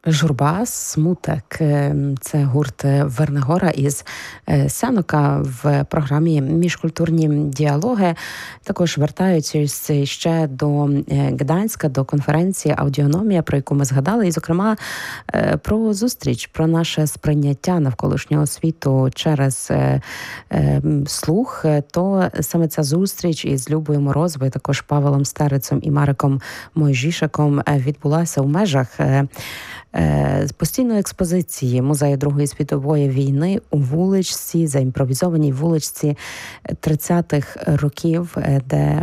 Журба, смуток – це гурт Вернигора із Сянока в програмі «Міжкультурні діалоги». Також вертаються ще до Гданська, до конференції «Аудіономія», про яку ми згадали, і, зокрема, про зустріч, про наше сприйняття навколишнього світу через слух. То саме ця зустріч із Любою Морозовою, також Павелом Старицем і Мариком Мойжішаком відбулася у межах з постійної експозиції Музею Другої світової війни у вуличці, заімпровізованій вуличці 30-х років, де